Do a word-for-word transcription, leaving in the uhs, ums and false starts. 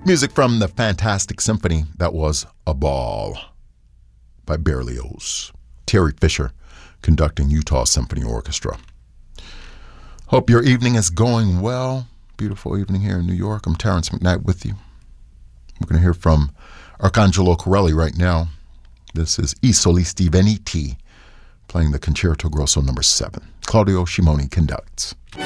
Music from the fantastic symphony that was A Ball by Berlioz. Terry Fisher conducting Utah Symphony Orchestra. Hope your evening is going well. Beautiful evening here in New York. I'm Terrence McKnight with you. We're going to hear from Arcangelo Corelli right now. This is I Solisti Veniti, playing the Concerto Grosso number seven. Claudio Scimoni conducts.